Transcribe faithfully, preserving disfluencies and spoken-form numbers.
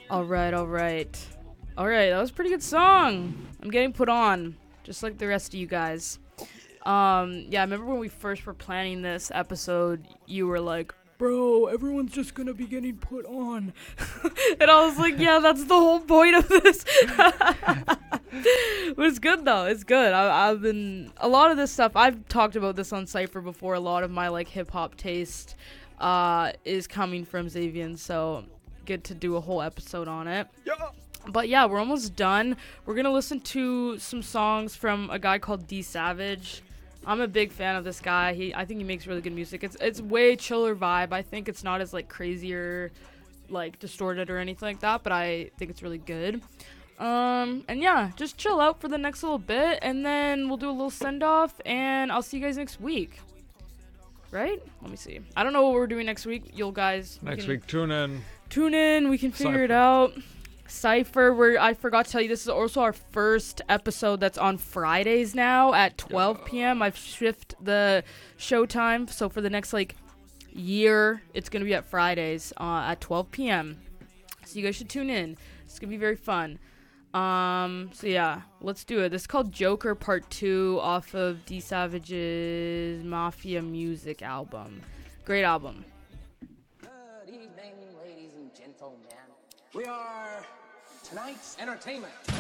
All right, all right. All right, that was a pretty good song. I'm getting put on, just like the rest of you guys. Um, yeah, I remember when we first were planning this episode, you were like, bro, everyone's just gonna be getting put on. And I was like, yeah, that's the whole point of this. But it's good, though. It's good. I, I've been, a lot of this stuff, I've talked about this on Cypher before. A lot of my, like, hip-hop taste uh, is coming from Xavian, so good to do a whole episode on it. Yeah. But yeah, we're almost done. We're gonna listen to some songs from a guy called D Savage. I'm a big fan of this guy. He, I think he makes really good music. It's it's way chiller vibe. I think it's not as like crazier, like distorted or anything like that. But I think it's really good. Um, and yeah, just chill out for the next little bit, and then we'll do a little send off, and I'll see you guys next week. Right? Let me see. I don't know what we're doing next week. You'll guys Next can week, tune in. tune in. We can figure it Cypher. out. Cypher, where I forgot to tell you, this is also our first episode that's on Fridays now at twelve p.m. I've shifted the show time, so for the next like year, it's gonna be at Fridays uh, at twelve p.m. So you guys should tune in. It's gonna be very fun. Um, so yeah, let's do it. This is called Joker Part Two off of D Savage's Mafia Music album. Great album. Good evening, ladies and gentlemen. We are tonight's entertainment.